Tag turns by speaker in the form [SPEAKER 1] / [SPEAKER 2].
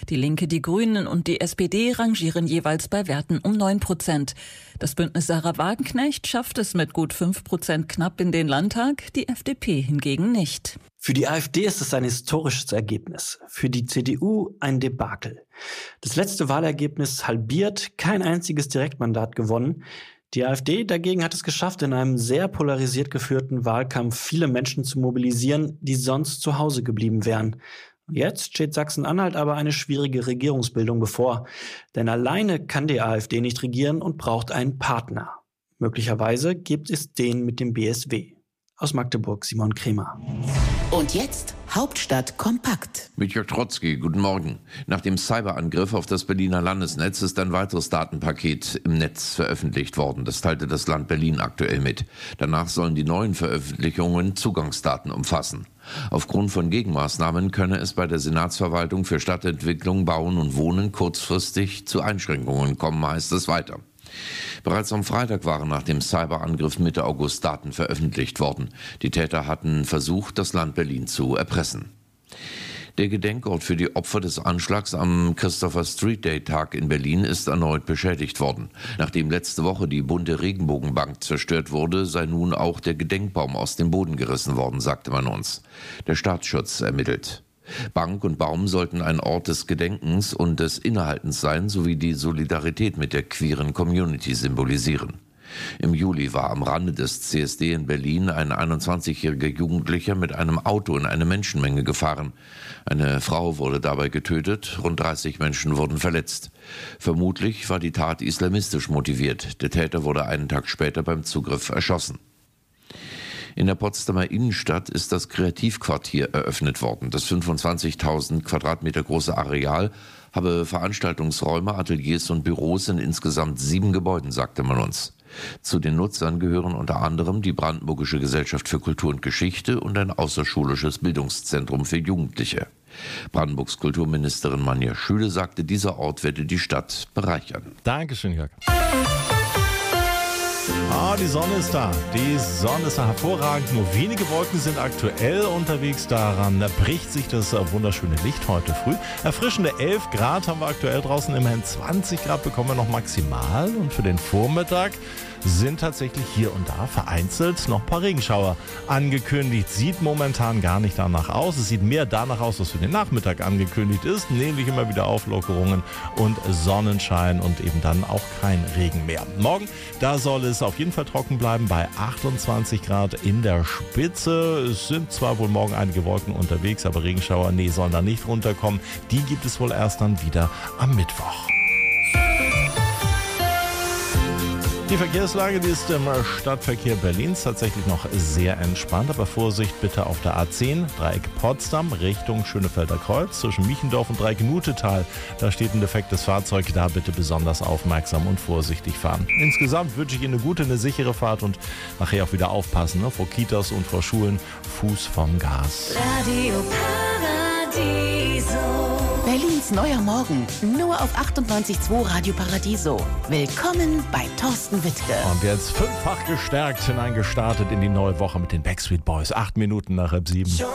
[SPEAKER 1] Die Linke, die Grünen und die SPD rangieren jeweils bei Werten um 9%. Das Bündnis Sarah Wagenknecht schafft es mit gut 5% knapp in den Landtag, die FDP hingegen nicht.
[SPEAKER 2] Für die AfD ist es ein historisches Ergebnis, für die CDU ein Debakel. Das letzte Wahlergebnis halbiert, kein einziges Direktmandat gewonnen. Die AfD dagegen hat es geschafft, in einem sehr polarisiert geführten Wahlkampf viele Menschen zu mobilisieren, die sonst zu Hause geblieben wären. Jetzt steht Sachsen-Anhalt aber eine schwierige Regierungsbildung bevor. Denn alleine kann die AfD nicht regieren und braucht einen Partner. Möglicherweise gibt es den mit dem BSW. Aus Magdeburg, Simon Kremer.
[SPEAKER 3] Und jetzt Hauptstadt kompakt.
[SPEAKER 4] Mit Jörg Trotzki, guten Morgen. Nach dem Cyberangriff auf das Berliner Landesnetz ist ein weiteres Datenpaket im Netz veröffentlicht worden. Das teilte das Land Berlin aktuell mit. Danach sollen die neuen Veröffentlichungen Zugangsdaten umfassen. Aufgrund von Gegenmaßnahmen könne es bei der Senatsverwaltung für Stadtentwicklung, Bauen und Wohnen kurzfristig zu Einschränkungen kommen, heißt es weiter. Bereits am Freitag waren nach dem Cyberangriff Mitte August Daten veröffentlicht worden. Die Täter hatten versucht, das Land Berlin zu erpressen. Der Gedenkort für die Opfer des Anschlags am Christopher Street Day Tag in Berlin ist erneut beschädigt worden. Nachdem letzte Woche die bunte Regenbogenbank zerstört wurde, sei nun auch der Gedenkbaum aus dem Boden gerissen worden, sagte man uns. Der Staatsschutz ermittelt. Bank und Baum sollten ein Ort des Gedenkens und des Innehaltens sein, sowie die Solidarität mit der queeren Community symbolisieren. Im Juli war am Rande des CSD in Berlin ein 21-jähriger Jugendlicher mit einem Auto in eine Menschenmenge gefahren. Eine Frau wurde dabei getötet, rund 30 Menschen wurden verletzt. Vermutlich war die Tat islamistisch motiviert. Der Täter wurde einen Tag später beim Zugriff erschossen. In der Potsdamer Innenstadt ist das Kreativquartier eröffnet worden. Das 25.000 Quadratmeter große Areal habe Veranstaltungsräume, Ateliers und Büros in insgesamt 7 Gebäuden, sagte man uns. Zu den Nutzern gehören unter anderem die Brandenburgische Gesellschaft für Kultur und Geschichte und ein außerschulisches Bildungszentrum für Jugendliche. Brandenburgs Kulturministerin Manja Schüle sagte, dieser Ort werde die Stadt bereichern.
[SPEAKER 5] Dankeschön, Jörg. Die Sonne ist da. Die Sonne ist da hervorragend. Nur wenige Wolken sind aktuell unterwegs. Daran bricht sich das wunderschöne Licht heute früh. Erfrischende 11 Grad haben wir aktuell draußen. Immerhin 20 Grad bekommen wir noch maximal. Und für den Vormittag sind tatsächlich hier und da vereinzelt noch ein paar Regenschauer angekündigt. Sieht momentan gar nicht danach aus. Es sieht mehr danach aus, was für den Nachmittag angekündigt ist. Nämlich immer wieder Auflockerungen und Sonnenschein und eben dann auch kein Regen mehr. Morgen, da soll es auf jeden Fall trocken bleiben bei 28 Grad in der Spitze. Es sind zwar wohl morgen einige Wolken unterwegs, aber Regenschauer, sollen da nicht runterkommen. Die gibt es wohl erst dann wieder am Mittwoch. Die Verkehrslage, die ist im Stadtverkehr Berlins tatsächlich noch sehr entspannt, aber Vorsicht bitte auf der A10, Dreieck Potsdam, Richtung Schönefelder Kreuz, zwischen Miechendorf und Dreieck Nutetal. Da steht ein defektes Fahrzeug, da bitte besonders aufmerksam und vorsichtig fahren. Insgesamt wünsche ich Ihnen eine gute, eine sichere Fahrt und nachher auch wieder aufpassen, vor Kitas und vor Schulen, Fuß vom Gas.
[SPEAKER 6] Radio Paradiso.
[SPEAKER 3] Berlins neuer Morgen, nur auf 98.2 Radio Paradiso. Willkommen bei Thorsten Wittke.
[SPEAKER 5] Und jetzt 5-fach gestärkt hineingestartet in die neue Woche mit den Backstreet Boys. 8 Minuten nach halb 7.